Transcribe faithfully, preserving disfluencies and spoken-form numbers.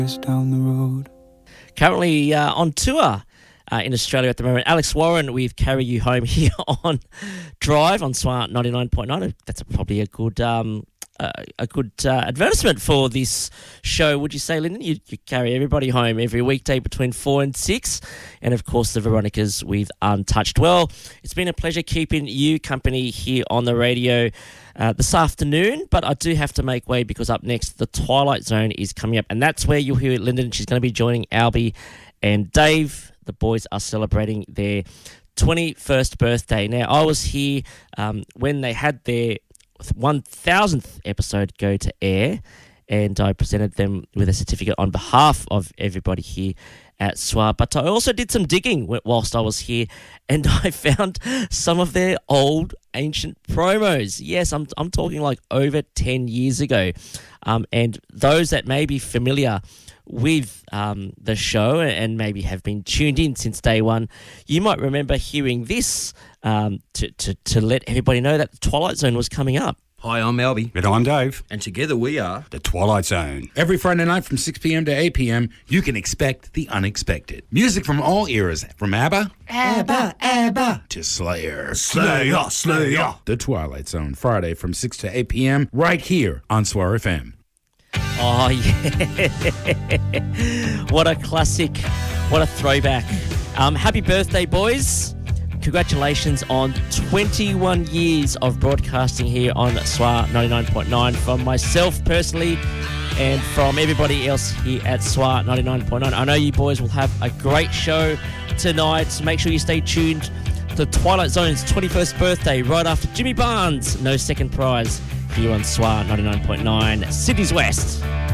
down the road. Currently uh, on tour uh, in Australia at the moment. Alex Warren with Carry You Home here on Drive on Smart ninety-nine point nine. That's a, probably a good um, uh, a good uh, advertisement for this show, would you say, Lyndon? You, you carry everybody home every weekday between four and six. And, of course, the Veronicas with Untouched. Well, it's been a pleasure keeping you company here on the radio Uh, this afternoon, but I do have to make way because up next the Twilight Zone is coming up, and that's where you'll hear Lyndon. She's going to be joining Albie and Dave. The boys are celebrating their twenty-first birthday. Now, I was here um, when they had their one thousandth episode go to air, and I presented them with a certificate on behalf of everybody here at S W A. But I also did some digging whilst I was here, and I found some of their old ancient promos. Yes, I'm I'm talking like over ten years ago. Um, and those that may be familiar with um, the show and maybe have been tuned in since day one, you might remember hearing this um, to, to, to let everybody know that the Twilight Zone was coming up. Hi, I'm Albie. And I'm Dave. And together we are The Twilight Zone. Every Friday night from six p.m. to eight p.m, you can expect the unexpected. Music from all eras, from ABBA, ABBA, ABBA, to Slayer. Slayer, Slayer. The Twilight Zone, Friday from six to eight p.m, right here on S W A F M. Oh, yeah. What a classic. What a throwback. Um, happy birthday, boys. Congratulations on twenty-one years of broadcasting here on S W A ninety-nine point nine. From myself personally and from everybody else here at S W A ninety-nine point nine. I know you boys will have a great show tonight. So make sure you stay tuned to Twilight Zone's twenty-first birthday right after Jimmy Barnes. No second prize here on S W A ninety-nine point nine, Sydney's West.